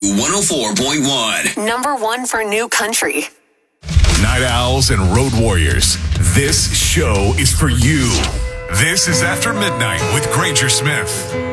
104.1. Number one for new country. Night Owls and Road Warriors, this show is for you. This is After Midnight with Granger Smith.